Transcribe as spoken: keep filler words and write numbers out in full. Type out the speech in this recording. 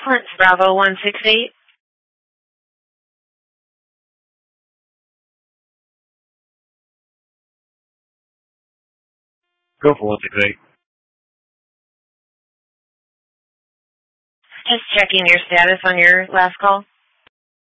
Flint Bravo one six eight. Go for one six eight. Just checking your status on your last call.